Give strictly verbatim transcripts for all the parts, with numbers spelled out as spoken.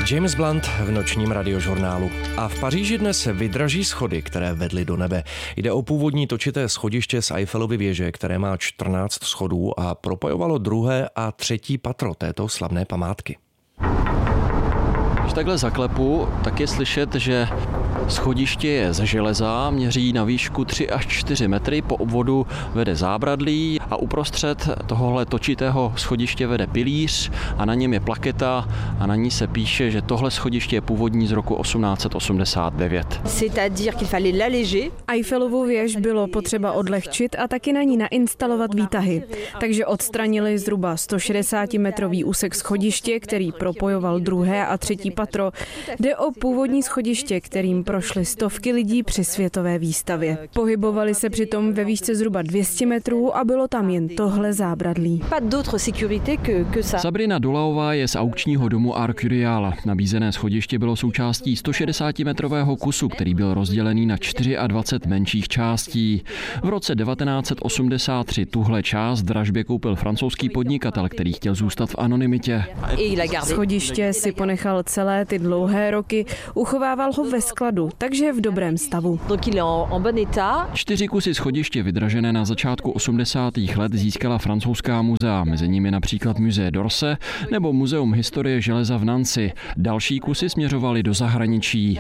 James Blunt v nočním radiožurnálu. A v Paříži dnes vydraží schody, které vedly do nebe. Jde o původní točité schodiště z Eiffelovy věže, které má čtrnáct schodů a propojovalo druhé a třetí patro této slavné památky. Když takhle zaklepu, tak je slyšet, že schodiště je ze železa, měří na výšku tři až čtyři metry, po obvodu vede zábradlí a uprostřed tohohle točitého schodiště vede pilíř a na něm je plaketa a na ní se píše, že tohle schodiště je původní z roku osmnáct set osmdesát devět. Eiffelovu věž bylo potřeba odlehčit a taky na ní nainstalovat výtahy. Takže odstranili zhruba sto šedesátimetrový úsek schodiště, který propojoval druhé a třetí patro. Jde o původní schodiště, kterým prošly stovky lidí při světové výstavě. Pohybovali se přitom ve výšce zhruba dvě stě metrů a bylo tam jen tohle zábradlí. Sabrina Dolaová je z aukčního domu Art Curial. Nabízené schodiště bylo součástí sto šedesátimetrového kusu, který byl rozdělený na dvacet čtyři menších částí. V roce devatenáct set osmdesát tři tuhle část dražbě koupil francouzský podnikatel, který chtěl zůstat v anonymitě. Schodiště si ponechal celé ty dlouhé roky, uchovával ho ve skladu, takže je v dobrém stavu. Čtyři kusy schodiště vydražené na začátku osmdesátých let získala francouzská muzea, mezi nimi například Musée d'Orsay nebo Muzeum historie železa v Nancy. Další kusy směřovaly do zahraničí.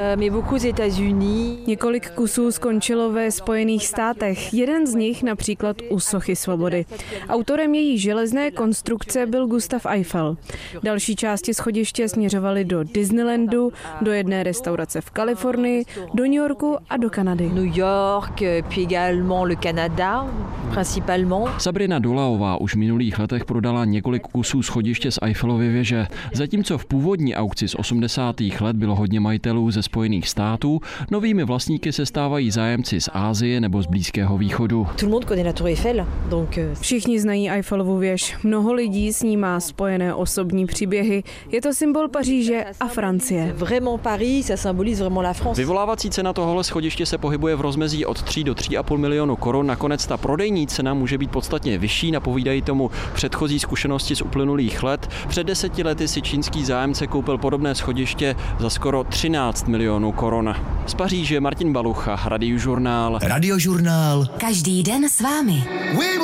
Několik kusů skončilo ve Spojených státech, jeden z nich například u Sochy svobody. Autorem její železné konstrukce byl Gustav Eiffel. Další části schodiště směřovaly do Disneylandu, do jedné restaurace v Kalifornii, do New Yorku a do Kanady. New York, puis également le Canada, principalement. Sabrina Dolaová už v minulých letech prodala několik kusů schodiště z Eiffelovy věže. Zatímco v původní aukci z osmdesátých let bylo hodně majitelů ze Spojených států, novými vlastníky se stávají zájemci z Asie nebo z Blízkého východu. Všichni znají Eiffelovu věž. Mnoho lidí s ní má spojené osobní příběhy. Je to symbol Paříže a Francie. Vyvolávací cena tohohle schodiště se pohybuje v rozmezí od tří do tří a půl milionu korun. Nakonec ta prodejní cena může být podstatně vyšší, napovídají tomu předchozí zkušenosti z uplynulých let. Před deseti lety si čínský zájemce koupil podobné schodiště za skoro třináct milionů korun. Z Paříže Martin Balucha, Radiožurnál. Radiožurnál. Každý den s vámi.